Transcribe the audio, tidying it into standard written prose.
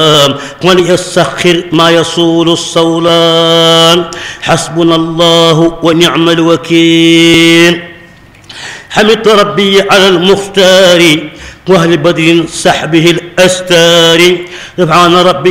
وليسخر ما يصول الصولان. حسبنا الله ونعم الوكيل. حمدت ربي على المختار واهل بدر سحبه الاستار. سبحان ربي